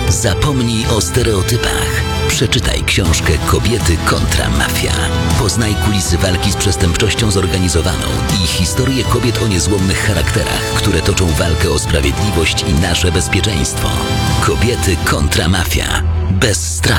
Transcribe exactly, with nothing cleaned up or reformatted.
Zapomnij o stereotypach. Przeczytaj książkę Kobiety kontra mafia. Poznaj kulisy walki z przestępczością zorganizowaną i historię kobiet o niezłomnych charakterach, które toczą walkę o sprawiedliwość i nasze bezpieczeństwo. Kobiety kontra mafia. Bez strachu.